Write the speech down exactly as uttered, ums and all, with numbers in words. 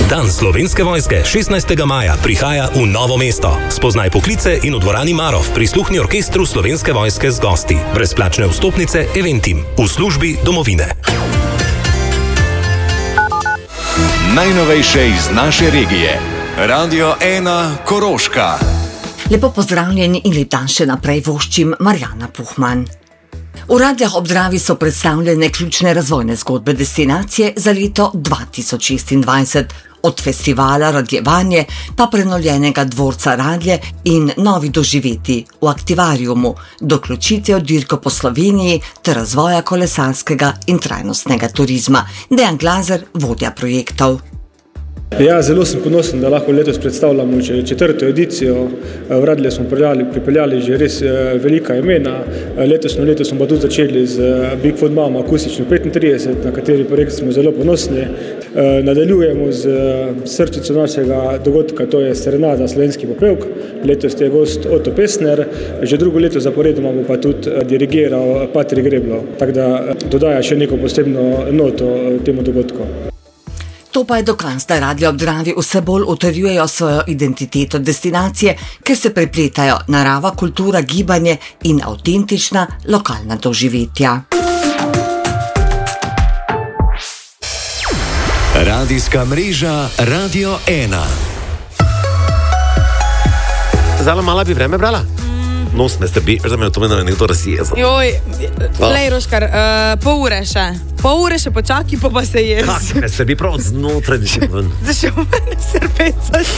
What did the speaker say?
Dan Slovenske vojske šestnajstega maja prihaja v Novo mesto. Spoznaj poklice in v dvorani Marof prisluhni orkestru Slovenske vojske z gosti. Brezplačne vstopnice Eventim v službi domovine. Najnovejše iz naše regije. Radio ena Koroška. Lepo pozdravljeni in lep dan še naprej voščim Marjana Puhman. V Radljah ob Dravi so predstavljene ključne razvojne zgodbe destinacije za leto dva tisoč šestindvajset. Od festivala Radljevanje pa prenovljenega dvorca Radlje in novi doživeti v aktivariumu do ključitve dirko po Sloveniji ter razvoja kolesarskega in trajnostnega turizma. Dejan Glazer, vodja projektov. Ja, zelo sem ponosen, da lahko letos predstavljamo že četrto edicijo. V Radlje smo pripeljali, pripeljali že res velika imena. Letosno leto smo pa tudi začeli z Bigfoot Mama akustično petintrideset, na kateri projekt smo zelo ponosni. Nadaljujemo z srčico našega dogodka, to je Serenada slovenski popevk. Letos je gost Oto Pestner, že drugo leto zaporedoma bo pa tudi dirigiral Patrik Greblo, tako da dodaja še neko posebno noto temu dogodku. To pa je dokaz, da Radlje ob Dravi vse bolj utrjujejo svojo identiteto destinacije, ker se prepletajo narava, kultura, gibanje in avtentična lokalna doživetja. Radijska mreža Radio ena. Zalo mala bi vreme brala? Nos me ste bi, že me to meni nekdo razjezo. Joj, lej Roškar, uh, pol ure še. Pol ure še počaki, pa pa se jez. Kak me se bi prav znotraj še ven. Zašel mene srpecaš.